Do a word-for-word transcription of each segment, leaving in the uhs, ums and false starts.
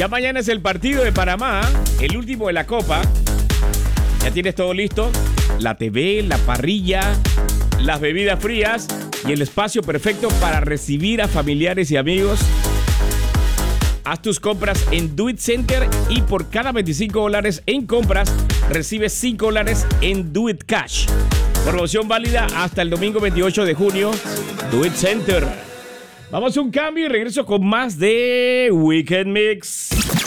Ya mañana es el partido de Panamá, el último de la Copa. Ya tienes todo listo. La T V, la parrilla, las bebidas frías y el espacio perfecto para recibir a familiares y amigos. Haz tus compras en Do It Center y por cada veinticinco dólares en compras recibes cinco dólares en Do It Cash. Promoción válida hasta el domingo veintiocho de junio. Do It Center. Vamos a un cambio y regreso con más de Weekend Mix.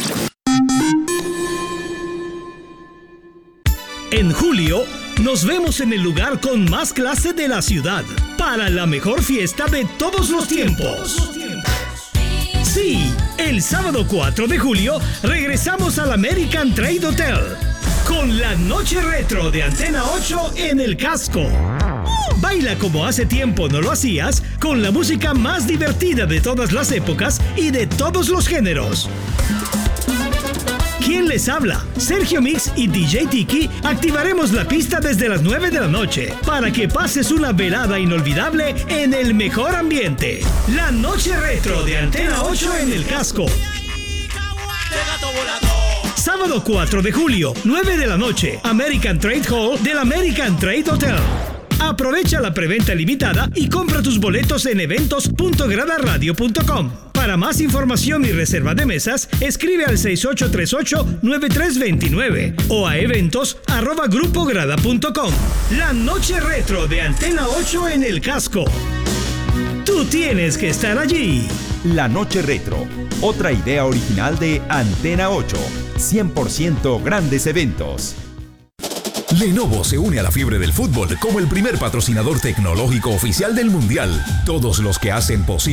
En julio, nos vemos en el lugar con más clase de la ciudad para la mejor fiesta de todos los tiempos. Sí, el sábado cuatro de julio regresamos al American Trade Hotel con la noche retro de Antena ocho en el casco. Baila como hace tiempo no lo hacías con la música más divertida de todas las épocas y de todos los géneros. ¿Quién les habla? Sergio Mix y D J Tiki activaremos la pista desde las nueve de la noche para que pases una velada inolvidable en el mejor ambiente. La noche retro de Antena ocho en el casco. Sábado cuatro de julio, nueve de la noche, American Trade Hall del American Trade Hotel. Aprovecha la preventa limitada y compra tus boletos en eventos punto grada radio punto com. Para más información y reserva de mesas, escribe al seis ocho tres ocho nueve tres dos nueve o a eventos arroba grupo grada punto com. La noche retro de Antena ocho en el casco. Tú tienes que estar allí. La noche retro, otra idea original de Antena ocho. cien por ciento grandes eventos. Lenovo se une a la fiebre del fútbol como el primer patrocinador tecnológico oficial del Mundial. Todos los que hacen posible